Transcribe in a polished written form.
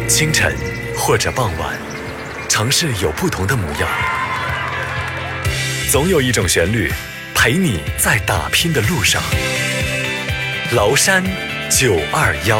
清晨或者傍晚，城市有不同的模样，总有一种旋律陪你在打拼的路上。崂山921。